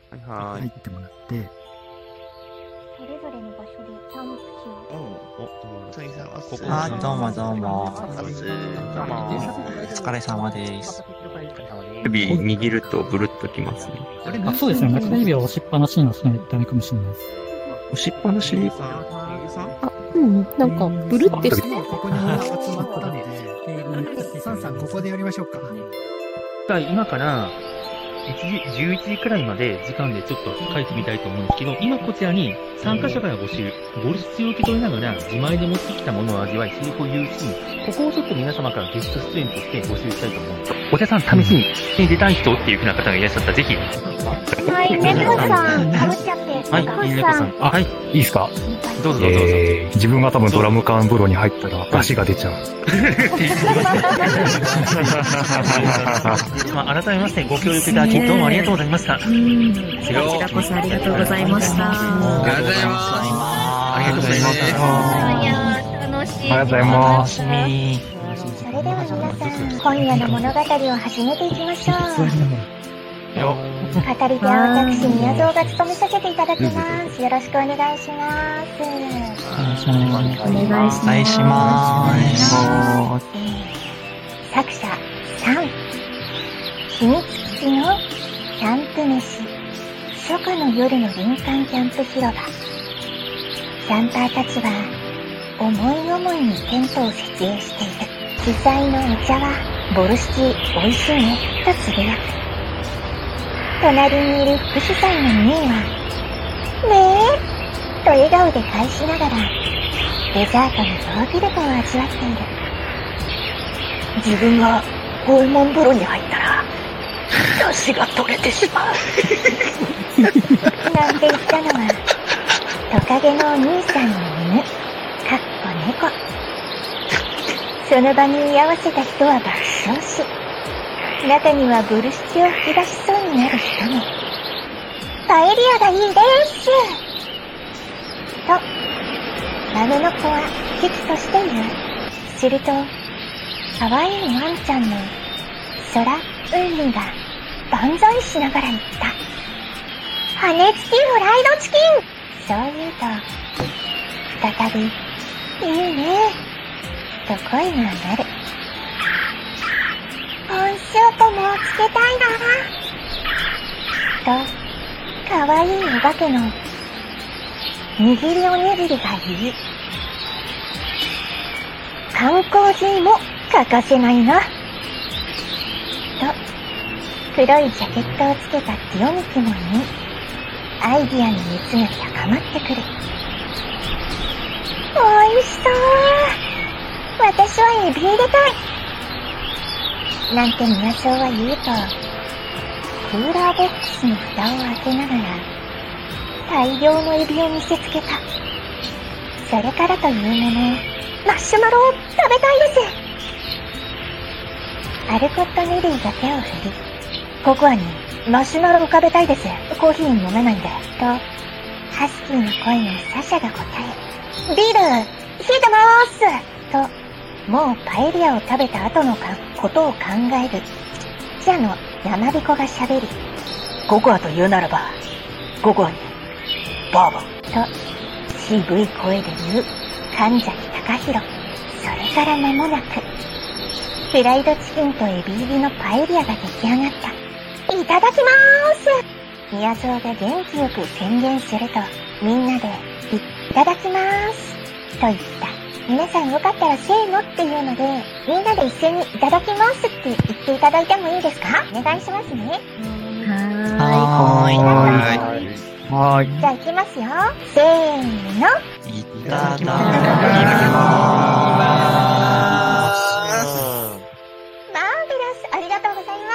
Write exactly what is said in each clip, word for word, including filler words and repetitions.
はいはーい。 入ってもらって、 それぞれの場所でキャンプ地を。 お、どうも。 お疲れ様です。 ここあ、どうもどうも。 お疲れ様です。 どうも。 お疲れ様です。 指握るとブルッときますね。 あ、そうですね。中指を押しっぱなしの人はダメかもしれないです。 押しっぱなしゆうさん、ゆうさんあ、うん、なんか、ブルってして。 ここに集まったので、テーブル、サンさん、ここでやりましょうか。 今からいちじ、じゅういちじくらいまで時間でちょっと書いてみたいと思うんですけど、今こちらに参加者から募集、ボルシチを受け取りながら自前で持ってきたものを味わい、セリフを言うし、ここをちょっと皆様からゲスト出演として募集したいと思うんです。お茶さん、試しに出たい人っていうふうな方がいらっしゃったら、ぜひ。 はい、猫さん、かぶっちゃって。 はい、猫さん。あ、はい。 いいですか？ どうぞどうぞどうぞ。 えー、自分が多分ドラム缶風呂に入ったら出汁が出ちゃう。 まあ、改めましてご協力いただきどうもありがとうございました。 うん。こちらこそありがとうございました。 ありがとうございます。 ありがとうございます。 いやー、楽しい。 ありがとうございます。 それでは皆さん、今夜の物語を始めていきましょう。 よ語り手は私、宮蔵が務めさせていただきます。よろしくお願いします。 お願いします。 お願いします。 お願いします。 作者さん、秘密基地のキャンプ飯、初夏の夜の林間キャンプ広場。キャンパーたちは思い思いにテントを設営している。主催のお茶はボルシチ美味しいねとつぶやく。隣にいる副主催のミーは、ねえと笑顔で返しながら、デザートのヨーグルトを味わっている。自分が訪問風呂に入ったら、出汁が取れてしまう。なんて言ったのは、トカゲのお兄さんの犬、かっこ猫。その場に居合わせた人は爆笑し、中にはボルシチを吹き出しそうになる人も。パエリアがいいですと、マメの子は危機として言う。すると、可愛いワンちゃんの空、海が万歳しながら言った。羽根付きフライドチキン。そう言うと、再び、いいねと声が上がる。コーンスープもつけたいなと、かわいいお化けの握りおにぎりが言う。缶コーヒーも欠かせないなと、黒いジャケットをつけたティオミキも言い、アイディアの熱が高まってくる。おいしそう。私はエビ入れたい。なんて宮蔵は言うと、クーラーボックスの蓋を開けながら、大量のエビを見せつけた。それからというもの、マッシュマロを食べたいです。アルコット・ネリーが手を振り、ココアにマシュマロを食べたいです。コーヒー飲めないんで。と、ハスキーの声のサシャが答え、ビール、冷えてまーすと、もうパエリアを食べた後のかことを考える。じゃの山彦が喋り、ココアと言うならば、ココアに、バーボン。と、渋い声で言う、神崎隆弘。それから間もなく、フライドチキンとエビ入りのパエリアが出来上がった。いただきまーす。宮蔵が元気よく宣言すると、みんなで、いただきまーす。と言った。皆さんよかったらせーのっていうので、みんなで一斉にいただきますって言っていただいてもいいですか？お願いしますね。 はーい。 はーい。 はーい。 じゃあ行きますよ。せーの。 いただきまマーベラス、ありがとうございます。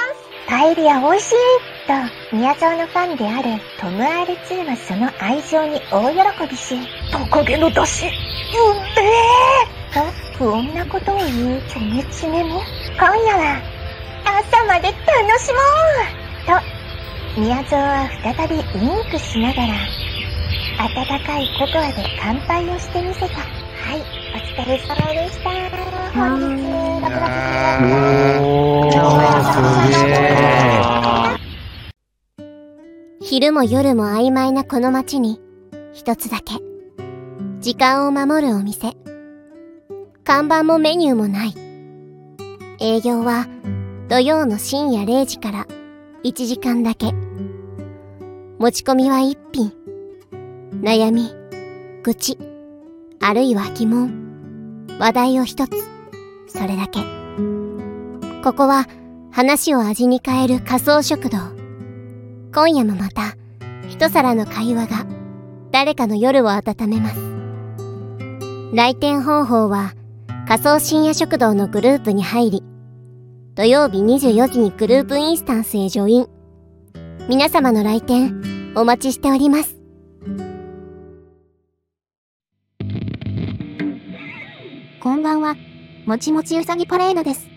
パエリア美味しいと、宮蔵のファンであるトム アールツー はその愛情に大喜びし、トカゲの出汁、うんめーと不穏なことを言うチョメチメも、今夜は朝まで楽しもうと、宮蔵は再びウインクしながら、温かいココアで乾杯をしてみせた。はい、お疲れ様でした。本日、ろくがつおー、すげー。 昼も夜も曖昧なこの街に一つだけ時間を守るお店。看板もメニューもない。営業は土曜の深夜れいじからいちじかんだけ。持ち込みは一品。悩み、愚痴、あるいは疑問、話題を一つ。それだけ。ここは話を味に変える仮想食堂。今夜もまた一皿の会話が誰かの夜を温めます。来店方法は仮想深夜食堂のグループに入り、土曜日にじゅうよじにグループインスタンスへジョイン。皆様の来店お待ちしております。こんばんは、もちもちうさぎパレードです。